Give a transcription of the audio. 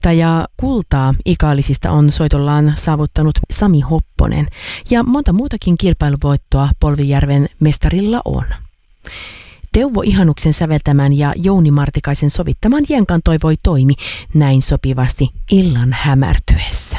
Ja kultaa Ikaalisista on soitollaan saavuttanut Sami Hopponen ja monta muutakin kilpailuvoittoa Polvijärven mestarilla on. Teuvo Ihanuksen säveltämän ja Jouni Martikaisen sovittaman Jenkan toivoi toimi näin sopivasti illan hämärtyessä.